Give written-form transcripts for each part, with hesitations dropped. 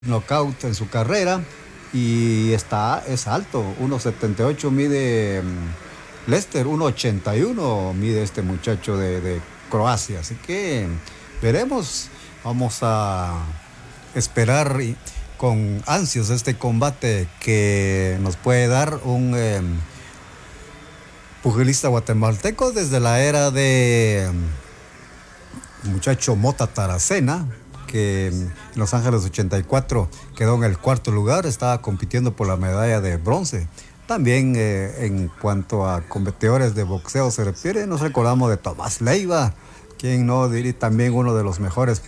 knockout en su carrera y es alto, 1,78 mide Lester, 1,81 mide este muchacho de Croacia, así que veremos, vamos a esperar con ansias este combate que nos puede dar un pugilista guatemalteco desde la era de muchacho Mota Taracena, que en Los Ángeles 84 quedó en el cuarto lugar, estaba compitiendo por la medalla de bronce. También en cuanto a competidores de boxeo se refiere, nos recordamos de Tomás Leiva, quien no diría también uno de los mejores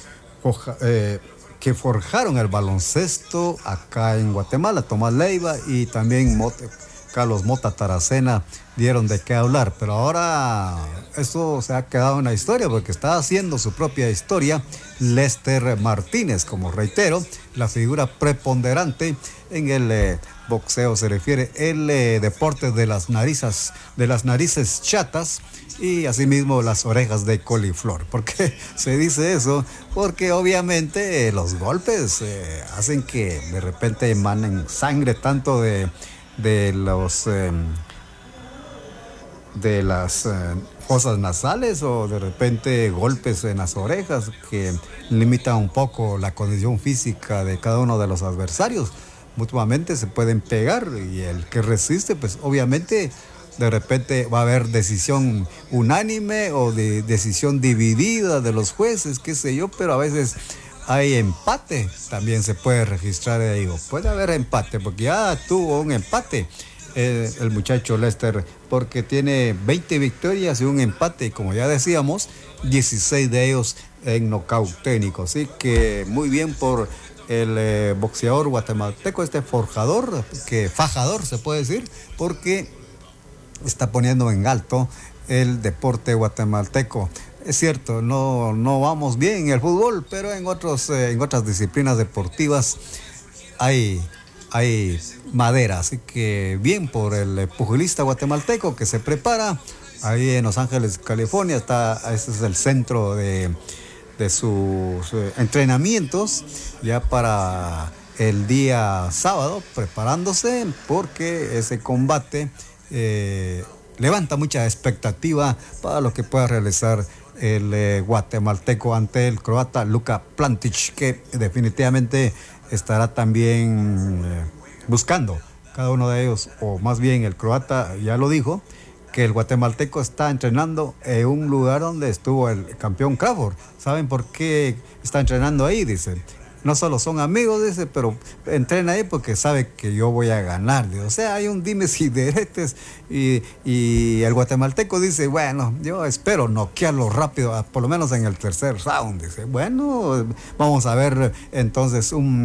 que forjaron el baloncesto acá en Guatemala, Tomás Leiva y también Carlos Mota Taracena dieron de qué hablar, pero ahora eso se ha quedado en la historia porque está haciendo su propia historia Lester Martínez, como reitero, la figura preponderante en el boxeo se refiere, el deporte de las narices chatas y asimismo las orejas de coliflor. ¿Por qué se dice eso? Porque obviamente los golpes hacen que de repente emanen sangre tanto de las fosas nasales o de repente golpes en las orejas que limitan un poco la condición física de cada uno de los adversarios. Mutuamente se pueden pegar y el que resiste, pues obviamente de repente va a haber decisión unánime o de decisión dividida de los jueces, qué sé yo, pero a veces hay empate, también se puede registrar, digo, puede haber empate, porque ya tuvo un empate el muchacho Lester, porque tiene 20 victorias y un empate, y como ya decíamos, 16 de ellos en nocaut técnico, así que muy bien por el boxeador guatemalteco, este fajador se puede decir, porque está poniendo en alto el deporte guatemalteco. Es cierto, no vamos bien en el fútbol, pero en otras disciplinas deportivas hay madera, así que bien por el pugilista guatemalteco que se prepara ahí en Los Ángeles, California. Ese es el centro de sus entrenamientos ya para el día sábado, preparándose porque ese combate levanta mucha expectativa para lo que pueda realizar el guatemalteco ante el croata Luka Plantic, que definitivamente estará también buscando cada uno de ellos, o más bien el croata ya lo dijo, que el guatemalteco está entrenando en un lugar donde estuvo el campeón Crawford. ¿Saben por qué está entrenando ahí? Dice, no solo son amigos, dice, pero entrena ahí porque sabe que yo voy a ganar. Dice. O sea, hay un dimes y diretes y el guatemalteco dice, bueno, yo espero noquearlo rápido, por lo menos en el tercer round. Dice, bueno, vamos a ver entonces un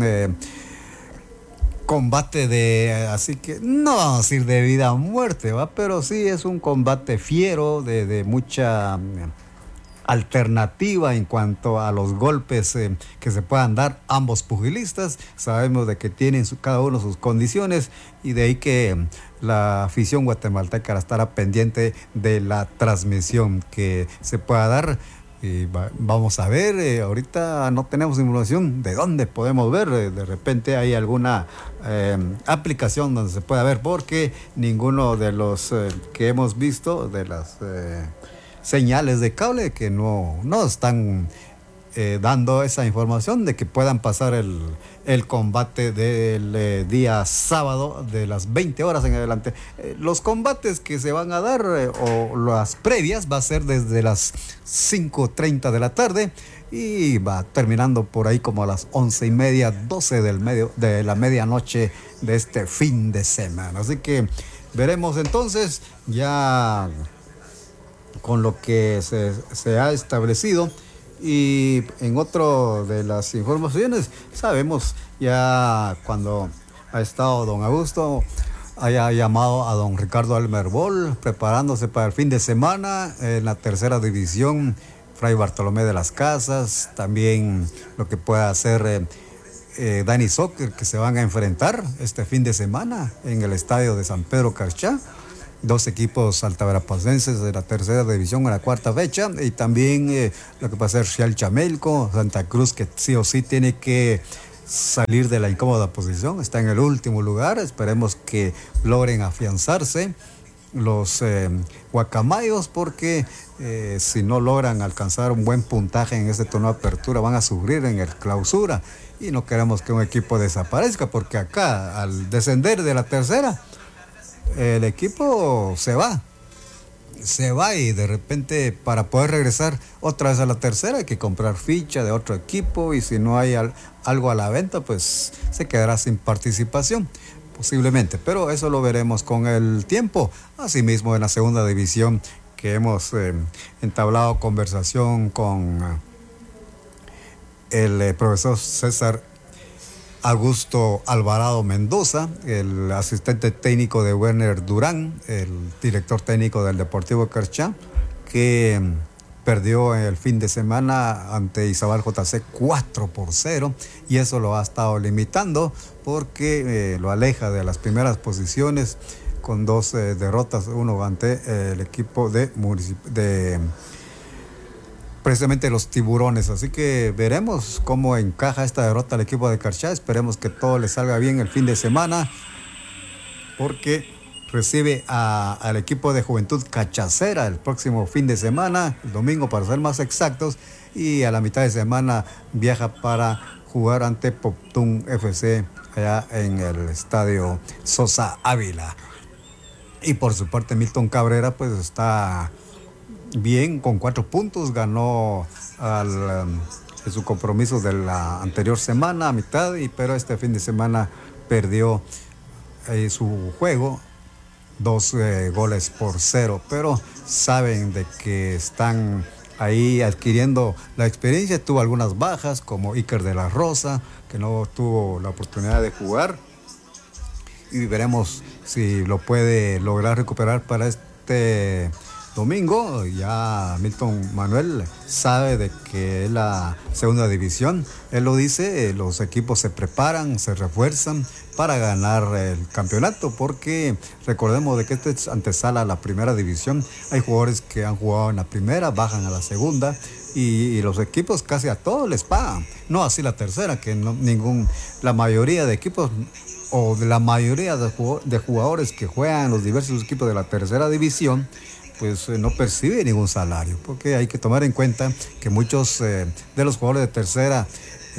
combate así que no vamos a decir de vida o muerte, ¿va? Pero sí es un combate fiero, de mucha alternativa en cuanto a los golpes que se puedan dar ambos pugilistas. Sabemos de que tienen cada uno sus condiciones y de ahí que la afición guatemalteca estará pendiente de la transmisión que se pueda dar. Y vamos a ver, ahorita no tenemos información de dónde podemos ver, de repente hay alguna aplicación donde se pueda ver, porque ninguno de los que hemos visto, de las señales de cable que no están dando esa información de que puedan pasar el combate del día sábado de las 20 horas en adelante. Los combates que se van a dar o las previas va a ser desde las 5:30 de la tarde y va terminando por ahí como a las 11:30, 12 de la medianoche de este fin de semana. Así que veremos entonces ya con lo que se ha establecido. Y en otro de las informaciones, sabemos ya cuando ha estado don Augusto, haya llamado a don Ricardo Almerbol, preparándose para el fin de semana en la tercera división, Fray Bartolomé de las Casas, también lo que pueda hacer Dani Soccer, que se van a enfrentar este fin de semana en el estadio de San Pedro Carchá. Dos equipos altaverapacenses de la tercera división en la cuarta fecha, y también lo que va a ser Real Chamelco, Santa Cruz, que sí o sí tiene que salir de la incómoda posición, está en el último lugar, esperemos que logren afianzarse los guacamayos, porque si no logran alcanzar un buen puntaje en este torneo de apertura van a sufrir en el clausura, y no queremos que un equipo desaparezca, porque acá al descender de la tercera el equipo se va y de repente para poder regresar otra vez a la tercera hay que comprar ficha de otro equipo, y si no hay algo a la venta pues se quedará sin participación posiblemente, pero eso lo veremos con el tiempo. Asimismo, en la segunda división, que hemos entablado conversación con el profesor César Augusto Alvarado Mendoza, el asistente técnico de Werner Durán, el director técnico del Deportivo Carchá, que perdió el fin de semana ante Izabal JC 4-0, y eso lo ha estado limitando porque lo aleja de las primeras posiciones con 2 derrotas, uno ante el equipo de precisamente los Tiburones. Así que veremos cómo encaja esta derrota al equipo de Carchá. Esperemos que todo le salga bien el fin de semana, porque recibe al equipo de Juventud Cachacera el próximo fin de semana, el domingo para ser más exactos, y a la mitad de semana viaja para jugar ante Poptún FC allá en el estadio Sosa Ávila. Y por su parte Milton Cabrera pues está bien con 4 puntos, ganó en su compromiso de la anterior semana a mitad, pero este fin de semana perdió su juego 2-0, pero saben de que están ahí adquiriendo la experiencia. Tuvo algunas bajas como Iker de la Rosa, que no tuvo la oportunidad de jugar, y veremos si lo puede lograr recuperar para este domingo. Ya Milton Manuel sabe de que es la segunda división. Él lo dice, los equipos se preparan, se refuerzan para ganar el campeonato, porque recordemos de que este es antesala a la primera división. Hay jugadores que han jugado en la primera, bajan a la segunda, y los equipos casi a todos les pagan. No así la tercera, que la mayoría de equipos o de la mayoría de jugadores que juegan en los diversos equipos de la tercera división pues no percibe ningún salario, porque hay que tomar en cuenta que muchos de los jugadores de tercera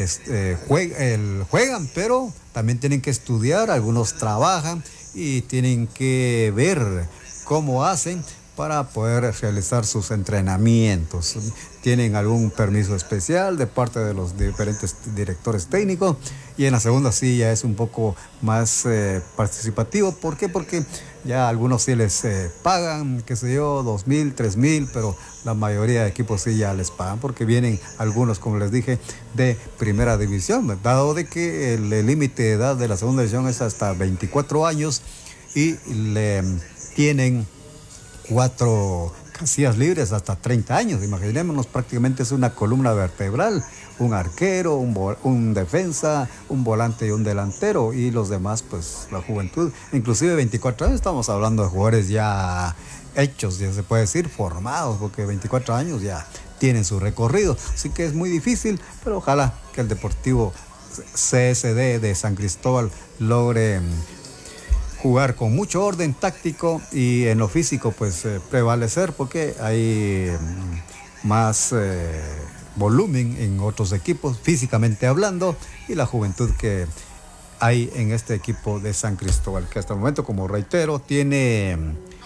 juegan, pero también tienen que estudiar, algunos trabajan y tienen que ver cómo hacen para poder realizar sus entrenamientos. Tienen algún permiso especial de parte de los diferentes directores técnicos, y en la segunda sí ya es un poco más participativo. ¿Por qué? Porque ya algunos sí les pagan, qué sé yo, 2,000, 3,000, pero la mayoría de equipos sí ya les pagan, porque vienen algunos, como les dije, de primera división, dado de que el límite de edad de la segunda división es hasta 24 años y le tienen 4 casillas libres hasta 30 años. Imaginémonos, prácticamente es una columna vertebral: un arquero, un defensa, un volante y un delantero, y los demás pues la juventud. Inclusive 24 años, estamos hablando de jugadores ya hechos, ya se puede decir formados, porque 24 años ya tienen su recorrido. Así que es muy difícil, pero ojalá que el Deportivo CSD de San Cristóbal logre jugar con mucho orden táctico y en lo físico pues prevalecer, porque hay más volumen en otros equipos físicamente hablando, y la juventud que hay en este equipo de San Cristóbal, que hasta el momento, como reitero, tiene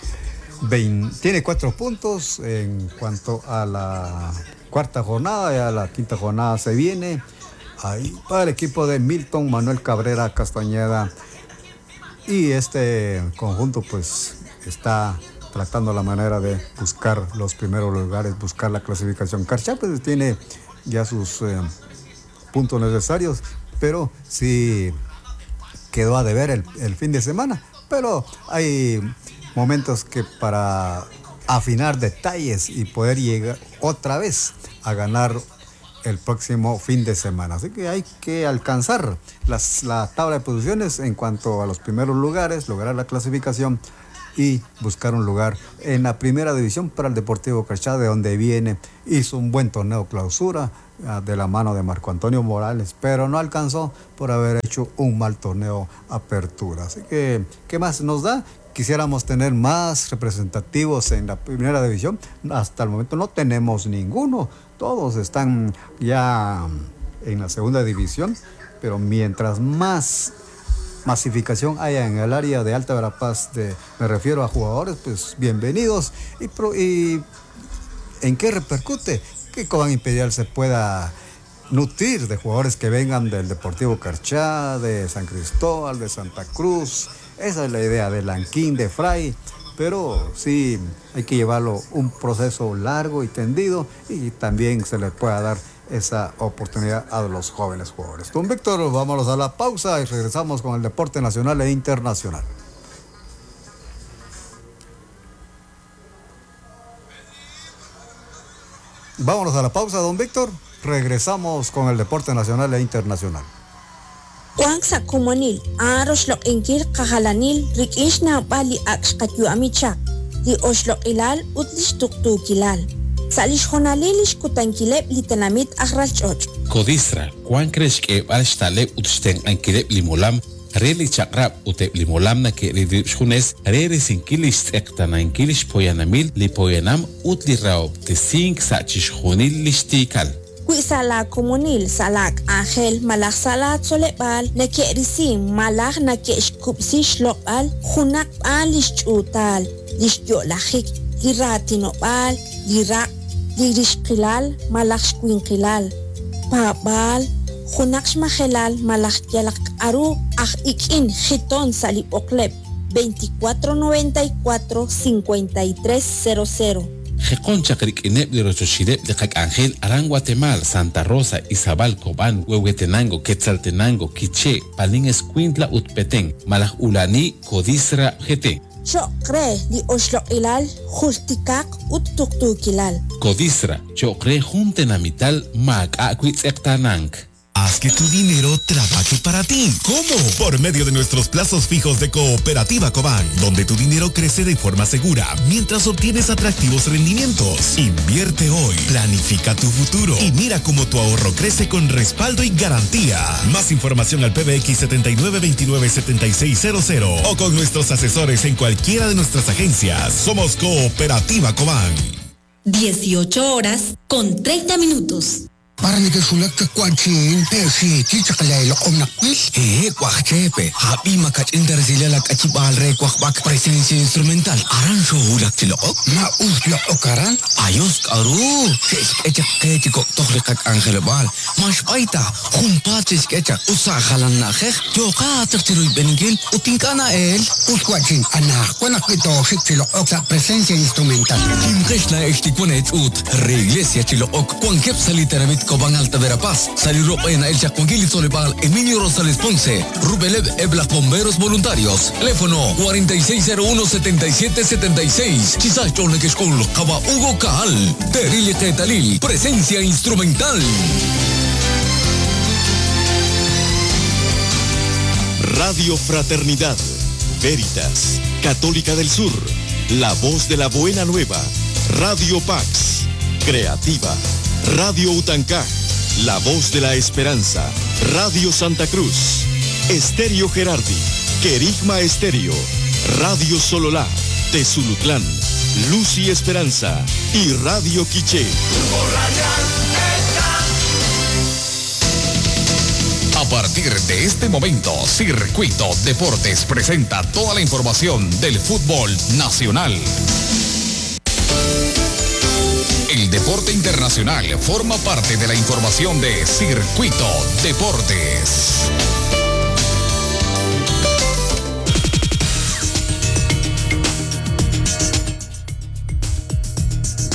4 puntos en cuanto a la cuarta jornada. Ya la quinta jornada se viene ahí para el equipo de Milton Manuel Cabrera Castañeda. Y este conjunto pues está tratando la manera de buscar los primeros lugares, buscar la clasificación. Carchá pues tiene ya sus puntos necesarios, pero sí quedó a deber el fin de semana. Pero hay momentos que para afinar detalles y poder llegar otra vez a ganar el próximo fin de semana. Así que hay que alcanzar la tabla de posiciones en cuanto a los primeros lugares, lograr la clasificación y buscar un lugar en la primera división para el Deportivo Carchá, de donde viene. Hizo un buen torneo clausura de la mano de Marco Antonio Morales, pero no alcanzó por haber hecho un mal torneo apertura. Así que, ¿qué más nos da? Quisiéramos tener más representativos en la primera división. Hasta el momento no tenemos ninguno. Todos están ya en la segunda división, pero mientras más masificación haya en el área de Alta Verapaz, me refiero a jugadores, pues bienvenidos. ¿Y en qué repercute? Que Cobán Imperial se pueda nutrir de jugadores que vengan del Deportivo Carchá, de San Cristóbal, de Santa Cruz. Esa es la idea de Lanquín, de Fray, pero sí hay que llevarlo un proceso largo y tendido, y también se le pueda dar esa oportunidad a los jóvenes jugadores. Don Víctor, vámonos a la pausa y regresamos con el deporte nacional e internacional. Vámonos a la pausa, don Víctor. Regresamos con el deporte nacional e internacional. Wang sa kumonil, aroslok ingkir kahalanil, rikish na bali aks katyu amichak, di oslok ilal utlish tuktu kilal. Salish honalilish kutankilep litanamit akralchoch. Kodisra, Juan cresh que alstalep utsten ankilep limolam, reli chakrap utep limolam na que redipshunes, rere sinkilish ektana inkilish poyanamil, li poyanam utli raob, te sink sachish honil lishtikal. Kui sala komunil salak Angel malak salat solebal na kierisim malak na kieskupsish lokal hunak al lishutal lishyo lahik giratinobal girak dirishkilal malak squinkilal babal hunak shmahelal malak yalak aru ikin hiton salip oklep 2494-5300. Jeconcha Criquinep de Rochoshirep de Cac Ángel, Arán Guatemala, Santa Rosa, Izabal, Cobán, Huehuetenango, Quetzaltenango, Quiché, Palín Escuintla, Utpetén, Malaj Ulani, Codisra, GT. Yo cree di Oslo Ilal, Justicak, Uttuktukilal. Codisra, yo cree juntenamital, Mac Aquitz Ectanank. Haz que tu dinero trabaje para ti. ¿Cómo? Por medio de nuestros plazos fijos de Cooperativa Cobán, donde tu dinero crece de forma segura mientras obtienes atractivos rendimientos. Invierte hoy, planifica tu futuro y mira cómo tu ahorro crece con respaldo y garantía. Más información al PBX 7929-7600 o con nuestros asesores en cualquiera de nuestras agencias. Somos Cooperativa Cobán. 18 horas con 30 minutos. Parang nagasulat ka kwadsin, si chichakalay om nakwis. Kwak chepe, happy makachindar sila lakachibal re kwak bak presencia instrumental. Aran suhulak sila ok? Mauslak okaran? Ayos karu. Siskechak kechikok tohlikak angelabal. Mas paita, humpat siskechak. Usakalan na kek. Yoka tertiruy beningil, utingka na el. Uskwadsin, anak, kwanak ito sila ok sa presencia instrumental. Kimkesh na estikwanet ut, reiglesia sila ok, kwangkep salitaramit Cobán Alta Verapaz, Salirop en el Chacuanquil Solebal, Emilio Rosales Ponce, Rubeleb Ebla Bomberos Voluntarios, teléfono 4601-7776, Quizás Chorneque School, Caba Hugo Caal, Terille Tetalil, presencia instrumental. Radio Fraternidad, Veritas, Católica del Sur, La Voz de la Buena Nueva, Radio Pax, Creativa, Radio Utancá, La Voz de la Esperanza, Radio Santa Cruz, Estéreo Gerardi, Querigma Estéreo, Radio Sololá, Tezulutlán, Luz y Esperanza y Radio Quiché. A partir de este momento, Circuito Deportes presenta toda la información del fútbol nacional. El deporte internacional forma parte de la información de Circuito Deportes.